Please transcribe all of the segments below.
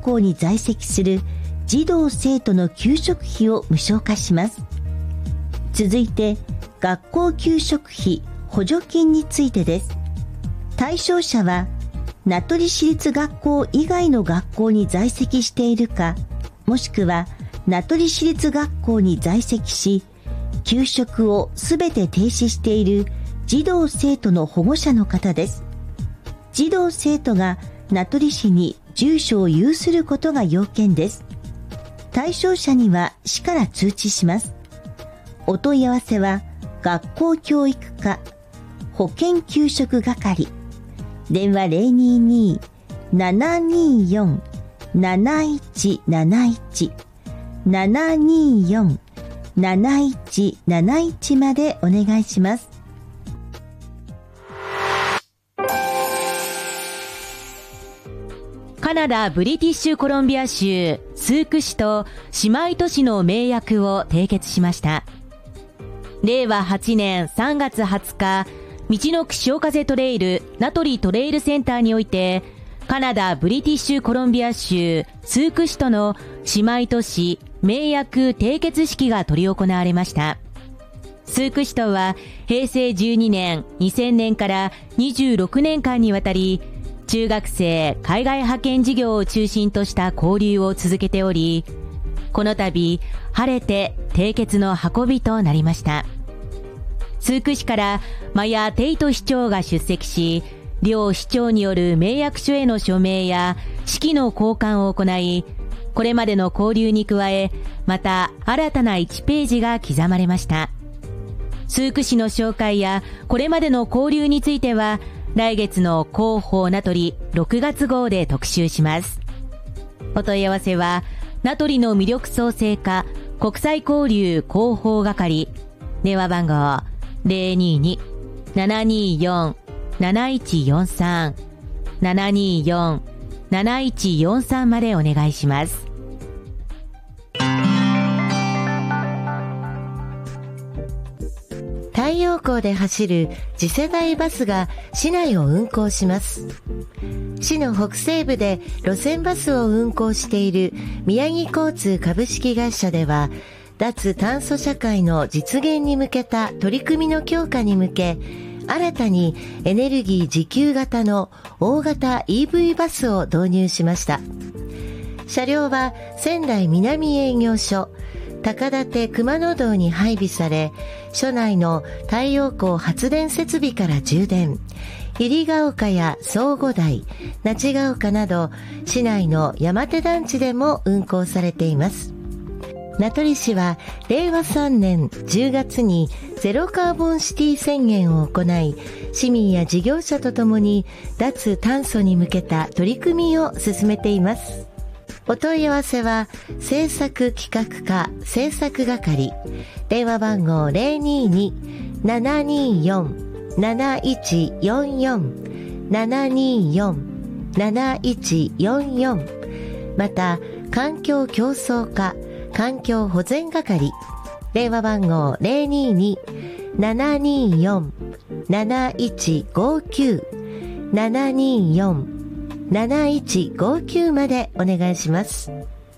校に在籍する児童生徒の給食費を無償化します。続いて、学校給食費補助金についてです。対象者は、名取市立学校以外の学校に在籍しているか、もしくは名取市立学校に在籍し、給食をすべて停止している児童生徒の保護者の方です。児童生徒が名取市に住所を有することが要件です。対象者には市から通知します。お問い合わせは学校教育課保健給食係、電話 022-724-7171 724-7171 までお願いします。 カナダ・ブリティッシュコロンビア州スーク市と姉妹都市の盟約を締結しました。令和8年3月20日、みちのく潮風トレイル名取トレイルセンターにおいて、カナダ・ブリティッシュコロンビア州スーク市との姉妹都市盟約締結式が執り行われました。スーク市とは平成12年、2000年から26年間にわたり、中学生海外派遣事業を中心とした交流を続けており、この度晴れて締結の運びとなりました。スーク市からマヤ・テイト市長が出席し、両市長による盟約書への署名や式の交換を行い、これまでの交流に加え、また新たな1ページが刻まれました。スーク市の紹介やこれまでの交流については、来月の広報名取6月号で特集します。お問い合わせは、名取の魅力創生課国際交流広報係、電話番号 022-724-7143 724-7143 までお願いします。 太陽光で走る次世代バスが市内を運行します。市の北西部で路線バスを運行している宮城交通株式会社では、脱炭素社会の実現に向けた取り組みの強化に向け、新たにエネルギー自給型の大型 EV バスを導入しました。車両は仙台南営業所高館熊野道に配備され、署内の太陽光発電設備から充電、入ヶ丘や相互台、那智ヶ丘など市内の山手団地でも運行されています。名取市は令和3年10月にゼロカーボンシティ宣言を行い、市民や事業者とともに脱炭素に向けた取り組みを進めています。お問い合わせは政策企画課政策係、電話番号 022-724-7144 724-7144、 また環境競争課環境保全係、電話番号 022-724-7159 724-7159 までお願いします。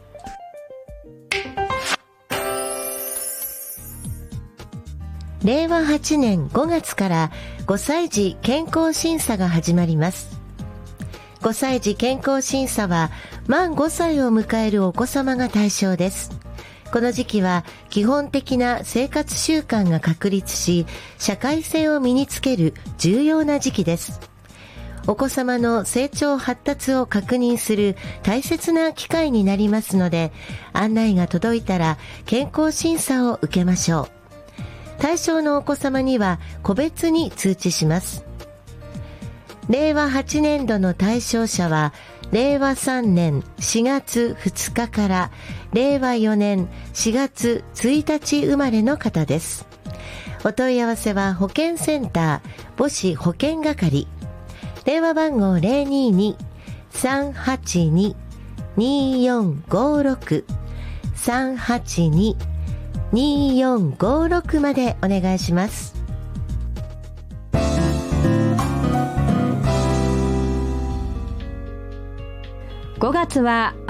令和8年5月から5歳児健康審査が始まります。5歳児健康審査は満5歳を迎えるお子様が対象です。この時期は基本的な生活習慣が確立し、社会性を身につける重要な時期です。お子様の成長発達を確認する大切な機会になりますので、案内が届いたら健康審査を受けましょう。対象のお子様には個別に通知します。令和8年度の対象者は、令和3年4月2日から令和4年4月1日生まれの方です。お問い合わせは保健センター母子保健係、電話番号 022-382-2456 382-2456 までお願いします。 5月は